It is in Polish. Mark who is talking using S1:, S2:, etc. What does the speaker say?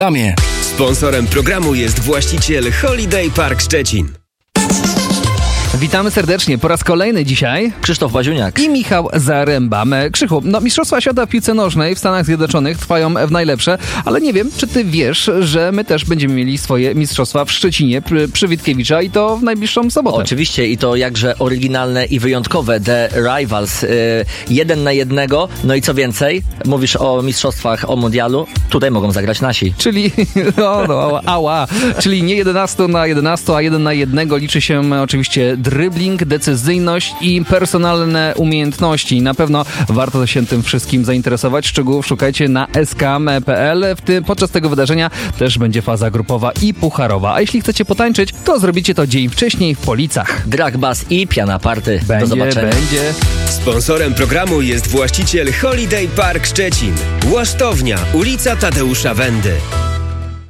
S1: Sponsorem programu jest właściciel Holiday Park Szczecin.
S2: Witamy serdecznie po raz kolejny dzisiaj.
S3: Krzysztof Baziuniak
S2: i Michał Zaręba. Krzychu, Mistrzostwa Świata w piłce nożnej w Stanach Zjednoczonych trwają w najlepsze, ale nie wiem, czy ty wiesz, że my też będziemy mieli swoje mistrzostwa w Szczecinie przy Witkiewicza i to w najbliższą sobotę.
S3: Oczywiście i to jakże oryginalne i wyjątkowe. The Rivals. 1 na 1. No i co więcej, mówisz o mistrzostwach, o mundialu, tutaj mogą zagrać nasi.
S2: Czyli, czyli nie 11 na 11, a 1 na 1 liczy się oczywiście dribbling, decyzyjność i personalne umiejętności. Na pewno warto się tym wszystkim zainteresować. Szczegółów szukajcie na skam.pl. Podczas tego wydarzenia też będzie faza grupowa i pucharowa. A jeśli chcecie potańczyć, to zrobicie to dzień wcześniej w Policach.
S3: Drag Bass i Piana Party. Do zobaczenia.
S1: Sponsorem programu jest właściciel Holiday Park Szczecin. Łasztownia, ulica Tadeusza Wendy.